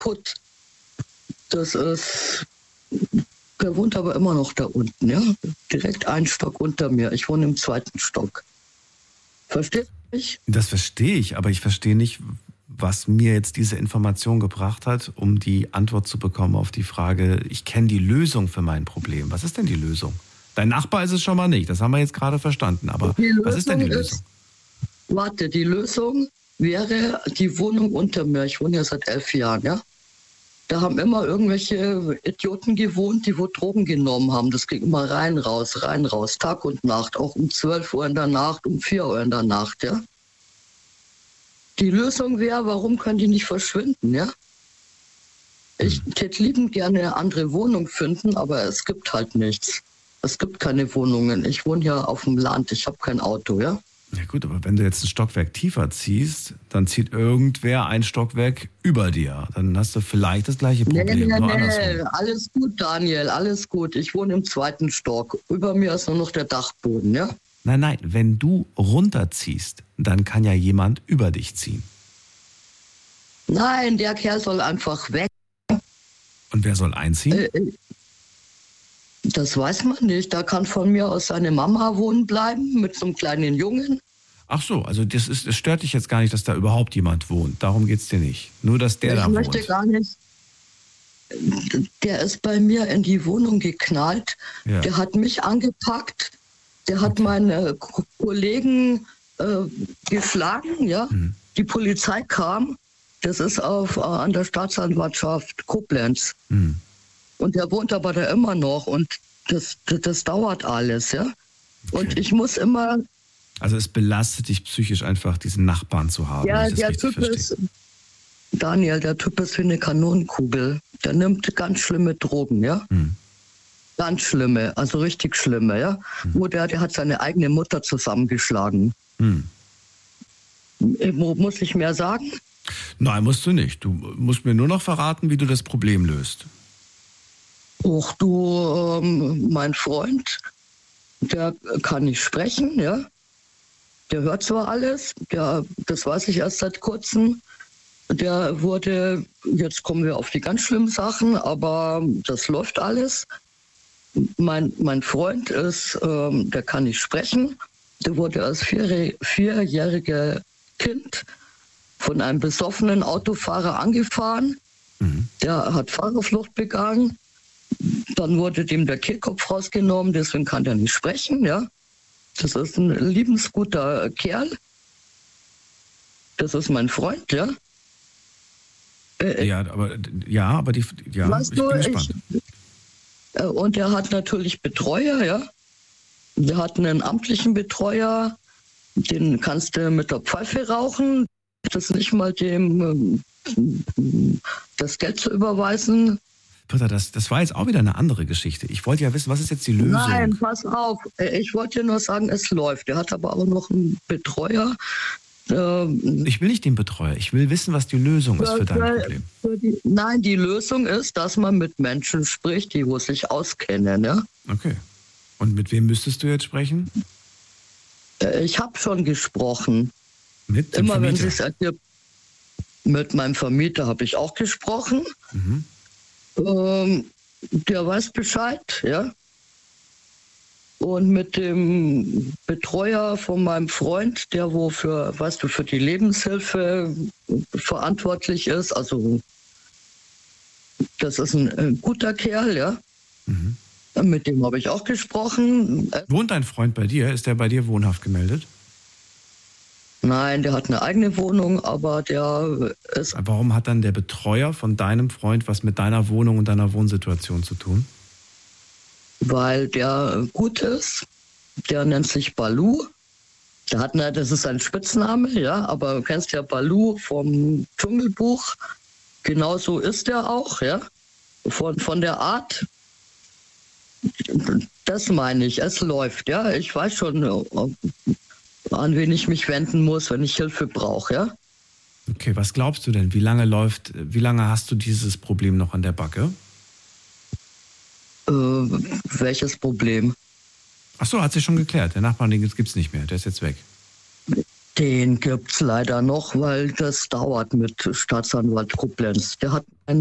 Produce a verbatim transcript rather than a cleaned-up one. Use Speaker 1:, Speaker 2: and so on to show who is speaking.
Speaker 1: kaputt. Das ist, der wohnt aber immer noch da unten, ja. Direkt einen Stock unter mir. Ich wohne im zweiten Stock. Verstehst du mich?
Speaker 2: Das verstehe ich, aber ich verstehe nicht, was mir jetzt diese Information gebracht hat, um die Antwort zu bekommen auf die Frage, ich kenne die Lösung für mein Problem. Was ist denn die Lösung? Dein Nachbar ist es schon mal nicht, das haben wir jetzt gerade verstanden. Aber was ist denn die Lösung?
Speaker 1: Ist, warte, die Lösung wäre die Wohnung unter mir. Ich wohne ja seit elf Jahren, ja. Da haben immer irgendwelche Idioten gewohnt, die wo Drogen genommen haben. Das ging immer rein, raus, rein, raus, Tag und Nacht. Auch um zwölf Uhr in der Nacht, um vier Uhr in der Nacht, ja. Die Lösung wäre, warum können die nicht verschwinden, ja? Ich hätte liebend gerne eine andere Wohnung finden, aber es gibt halt nichts. Es gibt keine Wohnungen. Ich wohne ja auf dem Land, ich habe kein Auto, ja?
Speaker 2: Ja gut, aber wenn du jetzt ein Stockwerk tiefer ziehst, dann zieht irgendwer ein Stockwerk über dir. Dann hast du vielleicht das gleiche Problem.
Speaker 1: Nee, nee,
Speaker 2: nur
Speaker 1: nee,
Speaker 2: andersrum.
Speaker 1: alles gut, Daniel, alles gut. Ich wohne im zweiten Stock. Über mir ist nur noch der Dachboden, ja?
Speaker 2: Nein, nein, wenn du runterziehst, dann kann ja jemand über dich ziehen.
Speaker 1: Nein, der Kerl soll einfach weg.
Speaker 2: Und wer soll einziehen?
Speaker 1: Äh, das weiß man nicht. Da kann von mir aus seine Mama wohnen bleiben mit so einem kleinen Jungen.
Speaker 2: Ach so, also das ist, es stört dich jetzt gar nicht, dass da überhaupt jemand wohnt. Darum geht's dir nicht. Nur, dass der
Speaker 1: ich
Speaker 2: da wohnt.
Speaker 1: Ich möchte gar nicht. Der ist bei mir in die Wohnung geknallt. Ja. Der hat mich angepackt. Der hat okay. meine K- Kollegen äh, geschlagen. Ja? Mhm. Die Polizei kam. Das ist auf, äh, an der Staatsanwaltschaft Koblenz. Mhm. Und der wohnt aber da immer noch. Und das, das, das dauert alles. Ja? Okay. Und ich muss immer...
Speaker 2: Also es belastet dich psychisch einfach, diesen Nachbarn zu haben.
Speaker 1: Ja, der Typ ist... Daniel, der Typ ist wie eine Kanonenkugel. Der nimmt ganz schlimme Drogen, ja? Mhm. Ganz schlimme, also richtig schlimme, ja? Mhm. Wo der, der hat seine eigene Mutter zusammengeschlagen. Mhm. Muss ich mehr sagen?
Speaker 2: Nein, musst du nicht. Du musst mir nur noch verraten, wie du das Problem löst.
Speaker 1: Och, du, ähm, mein Freund, der kann nicht sprechen, ja? Der hört zwar alles, der, das weiß ich erst seit kurzem. Der wurde, jetzt kommen wir auf die ganz schlimmen Sachen, aber das läuft alles. Mein, mein Freund ist, ähm, der kann nicht sprechen. Der wurde als vier, vierjähriger Kind von einem besoffenen Autofahrer angefahren. Mhm. Der hat Fahrerflucht begangen. Dann wurde dem der Kehlkopf rausgenommen, deswegen kann der nicht sprechen. Ja, das ist ein liebensguter Kerl. Das ist mein Freund, ja.
Speaker 2: Ja, aber ja, aber die ja,
Speaker 1: weißt
Speaker 2: ich
Speaker 1: du,
Speaker 2: bin gespannt.
Speaker 1: Ich, und er hat natürlich Betreuer, ja. Wir hatten einen amtlichen Betreuer, den kannst du mit der Pfeife rauchen. Das ist nicht mal dem das Geld zu überweisen.
Speaker 2: Britta, das, das war jetzt auch wieder eine andere Geschichte. Ich wollte ja wissen, was ist jetzt die Lösung?
Speaker 1: Nein, pass auf. Ich wollte dir nur sagen, es läuft. Er hat aber auch noch einen Betreuer.
Speaker 2: Ich will nicht den Betreuer. Ich will wissen, was die Lösung ist für dein Problem.
Speaker 1: Für die, nein, die Lösung ist, dass man mit Menschen spricht, die wo sich auskennen. Ja?
Speaker 2: Okay. Und mit wem müsstest du jetzt sprechen?
Speaker 1: Ich habe schon gesprochen.
Speaker 2: Mit dem
Speaker 1: Immer
Speaker 2: Vermieter?
Speaker 1: wenn es ergibt. Mit meinem Vermieter habe ich auch gesprochen. Mhm. Ähm, der weiß Bescheid, ja. Und mit dem Betreuer von meinem Freund, der wo für, weißt du, für die Lebenshilfe verantwortlich ist, also das ist ein, ein guter Kerl, ja. Mhm. Mit dem habe ich auch gesprochen.
Speaker 2: Wohnt dein Freund bei dir? Ist der bei dir wohnhaft gemeldet?
Speaker 1: Nein, der hat eine eigene Wohnung, aber der ist...
Speaker 2: Warum hat dann der Betreuer von deinem Freund was mit deiner Wohnung und deiner Wohnsituation zu tun?
Speaker 1: Weil der gut ist. Der nennt sich Balu. Der hat eine, das ist ein Spitzname, ja, aber du kennst ja Balu vom Dschungelbuch. Genauso ist er auch, ja. Von, von der Art. Das meine ich, es läuft, ja. Ich weiß schon, an wen ich mich wenden muss, wenn ich Hilfe brauche, ja.
Speaker 2: Okay, was glaubst du denn? Wie lange läuft, wie lange hast du dieses Problem noch an der Backe?
Speaker 1: Äh, welches Problem?
Speaker 2: Ach so, hat sich schon geklärt. Der Nachbar, den gibt es nicht mehr. Der ist jetzt weg.
Speaker 1: Den gibt's leider noch, weil das dauert mit Staatsanwalt Koblenz. Der hat